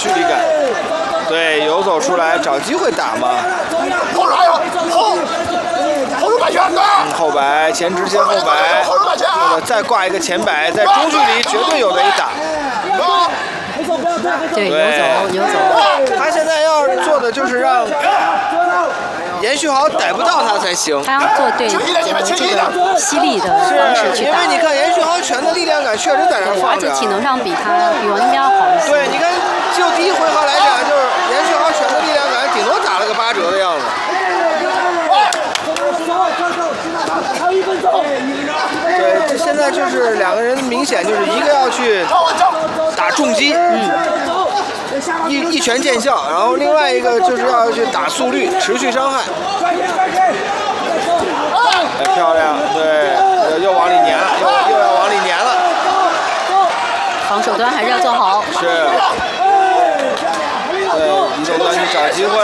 距离感。对，游走出来找机会打嘛。 后手还有后手摆拳，对。 后摆前直接后摆，或者再挂一个前摆，在中距离绝对有的一打。 对，游走。 他现在要做的就是让严旭豪逮不到他才行。 他要做对这个犀利的方式去打。 因为你看严旭豪拳的力量感确实在那放着， 而且体能上比王金彪好一些。 对，你看就第一回合来讲，就是严旭豪拳的力量感顶多打了个8折的样子。对，这现在就是两个人明显就是一个要去打重击，一拳见效，然后另外一个就是要去打速率，持续伤害。哎，漂亮，对，又往里撵了，又要往里撵了。 防守端还是要做好。 是。对，移动端去找机会。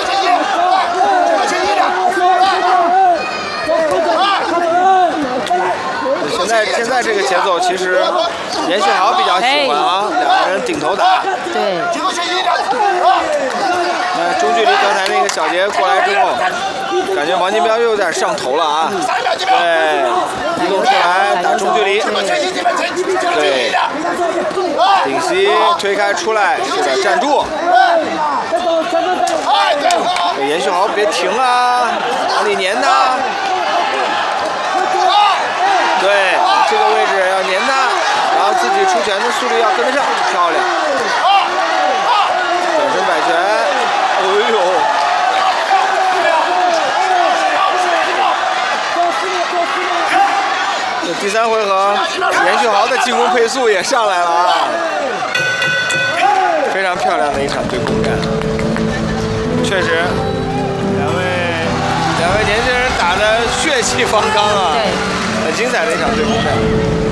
现在这个节奏其实严旭豪比较喜欢啊，两个人顶头打。 对。 那中距离刚才那个小杰过来之后，感觉王金彪又有点上头了啊。对，移动出来打中距离。对，顶膝推开出来，是的，站住。严旭豪别停啊，往里撵他。对，这个位置要粘他，然后自己出拳的速率要跟得上，漂亮。转身摆拳，哎呦！第3回合，严旭豪的进攻配速也上来了啊，非常漂亮的一场对攻战。确实，两位年轻人打得血气方刚啊。 对。 很精彩的一场对攻战。